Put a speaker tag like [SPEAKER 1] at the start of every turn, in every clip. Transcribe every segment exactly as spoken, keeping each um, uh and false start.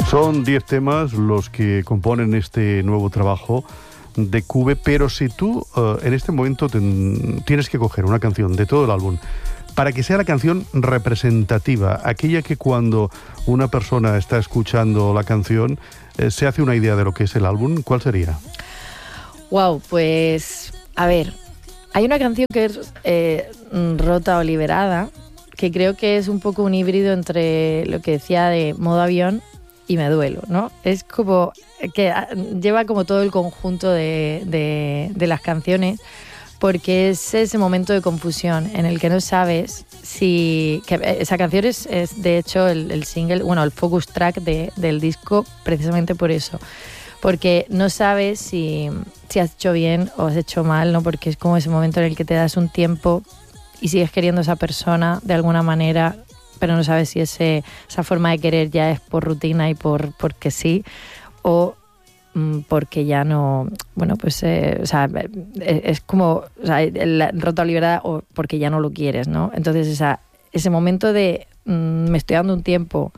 [SPEAKER 1] Son diez temas los que componen este nuevo trabajo de Cube, pero si tú uh, en este momento ten, tienes que coger una canción de todo el álbum para que sea la canción representativa, aquella que cuando una persona está escuchando la canción eh, se hace una idea de lo que es el álbum, ¿cuál sería?
[SPEAKER 2] Wow, pues a ver, hay una canción que es eh, Rota o Liberada, que creo que es un poco un híbrido entre lo que decía de Modo Avión y Me Duelo, ¿no? Es como que lleva como todo el conjunto de, de, de las canciones, porque es ese momento de confusión en el que no sabes si... Que esa canción es, es de hecho el, el single, bueno, el focus track de, del disco, precisamente por eso, porque no sabes si, si has hecho bien o has hecho mal, ¿no? Porque es como ese momento en el que te das un tiempo y sigues queriendo a esa persona de alguna manera, pero no sabes si ese, esa forma de querer ya es por rutina y por porque sí, o mm, porque ya no, bueno, pues, eh, o sea, es, es como, o sea, la rota o liberada o porque ya no lo quieres, ¿no? Entonces esa, ese momento de mm, me estoy dando un tiempo,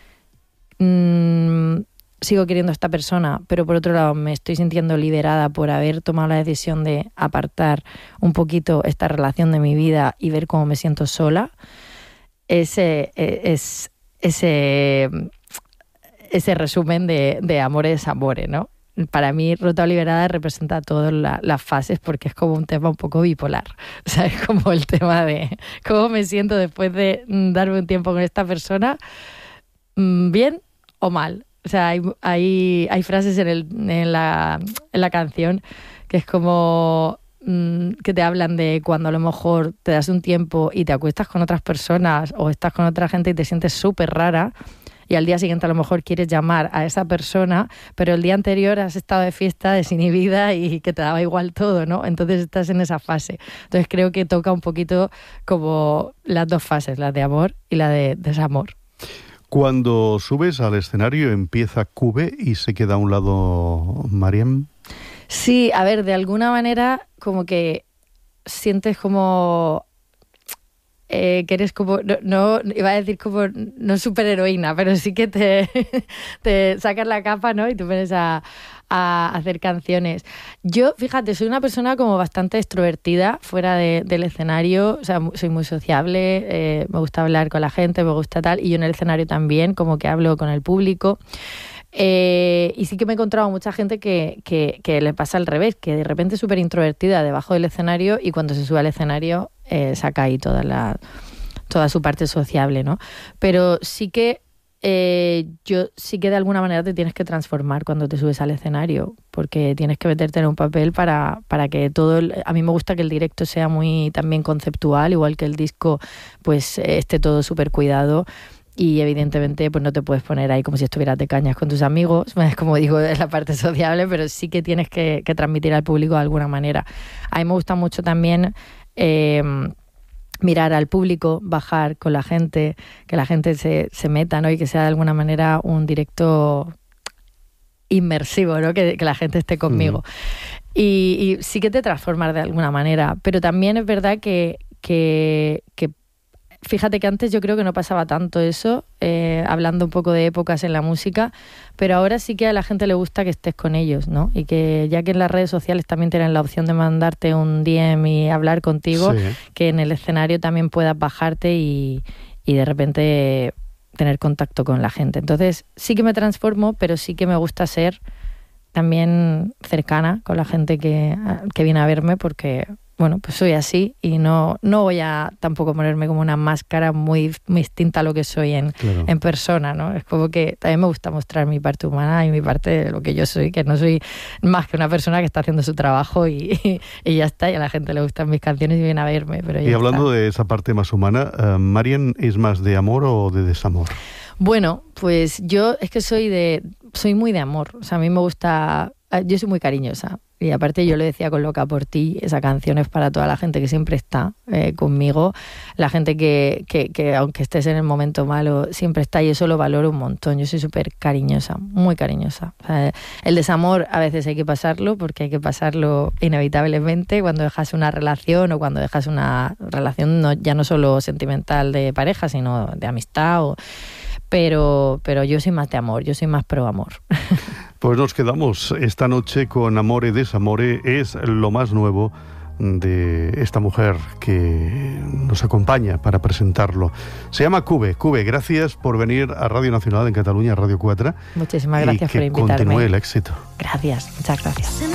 [SPEAKER 2] mm, sigo queriendo a esta persona, pero por otro lado me estoy sintiendo liberada por haber tomado la decisión de apartar un poquito esta relación de mi vida y ver cómo me siento sola. Ese es ese ese resumen de, de amor y desamores, ¿no? Para mí, Rota o Liberada representa todas la, las fases, porque es como un tema un poco bipolar. O sea, es como el tema de cómo me siento después de darme un tiempo con esta persona, bien o mal. O sea, hay, hay, hay frases en, el, en, la, en la canción que es como que te hablan de cuando a lo mejor te das un tiempo y te acuestas con otras personas o estás con otra gente y te sientes súper rara y al día siguiente a lo mejor quieres llamar a esa persona, pero el día anterior has estado de fiesta desinhibida y que te daba igual todo, ¿no? Entonces estás en esa fase. Entonces creo que toca un poquito como las dos fases, la de amor y la de desamor.
[SPEAKER 1] Cuando subes al escenario empieza Cube y se queda a un lado Maryam.
[SPEAKER 2] Sí, a ver, de alguna manera como que sientes como eh, que eres como, no, no, iba a decir como no superheroína, pero sí que te, te sacas la capa, ¿no? Y te pones a, a hacer canciones. Yo, fíjate, soy una persona como bastante extrovertida fuera de, del escenario, o sea, soy muy sociable, eh, me gusta hablar con la gente, me gusta tal, y yo en el escenario también, como que hablo con el público. Eh, y sí que me he encontrado mucha gente que, que, que le pasa al revés, que de repente es súper introvertida debajo del escenario y cuando se sube al escenario eh, saca ahí toda, la, toda su parte sociable, ¿no? Pero sí que eh, yo sí que de alguna manera te tienes que transformar cuando te subes al escenario, porque tienes que meterte en un papel para, para que todo... El, a mí me gusta que el directo sea muy también conceptual, igual que el disco pues esté todo súper cuidado. Y evidentemente pues no te puedes poner ahí como si estuvieras de cañas con tus amigos, como digo, es la parte sociable, pero sí que tienes que, que transmitir al público de alguna manera. A mí me gusta mucho también eh, mirar al público, bajar con la gente, que la gente se, se meta, ¿no? Y que sea de alguna manera un directo inmersivo, ¿no? Que, que la gente esté conmigo. Uh-huh. Y, y sí que te transformas de alguna manera, pero también es verdad que, que, que fíjate que antes yo creo que no pasaba tanto eso, eh, hablando un poco de épocas en la música, pero ahora sí que a la gente le gusta que estés con ellos, ¿no? Y que ya que en las redes sociales también tienen la opción de mandarte un D M y hablar contigo, sí, que en el escenario también puedas bajarte y, y de repente tener contacto con la gente. Entonces sí que me transformo, pero sí que me gusta ser también cercana con la gente que, que viene a verme, porque... bueno, pues soy así y no, no voy a tampoco ponerme como una máscara muy, muy distinta a lo que soy en, claro. en persona, ¿no? Es como que también me gusta mostrar mi parte humana y mi parte de lo que yo soy, que no soy más que una persona que está haciendo su trabajo y, y, y ya está, y a la gente le gustan mis canciones y viene a verme. Pero ya
[SPEAKER 1] y hablando
[SPEAKER 2] está.
[SPEAKER 1] De esa parte más humana, uh, ¿Maryam es más de amor o de desamor?
[SPEAKER 2] Bueno, pues yo es que soy de soy muy de amor, o sea, a mí me gusta, yo soy muy cariñosa. Y aparte yo le decía con Loca por ti, esa canción es para toda la gente que siempre está eh, conmigo, la gente que, que, que aunque estés en el momento malo, siempre está, y eso lo valoro un montón. Yo soy súper cariñosa, muy cariñosa. O sea, el desamor a veces hay que pasarlo, porque hay que pasarlo inevitablemente cuando dejas una relación o cuando dejas una relación no, ya no solo sentimental de pareja, sino de amistad o... pero, pero yo soy más de amor, yo soy más pro amor.
[SPEAKER 1] Pues nos quedamos esta noche con Amore Desamore, es lo más nuevo de esta mujer que nos acompaña para presentarlo. Se llama Cube. Cube, gracias por venir a Radio Nacional en Cataluña, Radio cuatro.
[SPEAKER 2] Muchísimas gracias
[SPEAKER 1] y que
[SPEAKER 2] por invitarme.
[SPEAKER 1] Continúe el éxito.
[SPEAKER 2] Gracias, muchas gracias.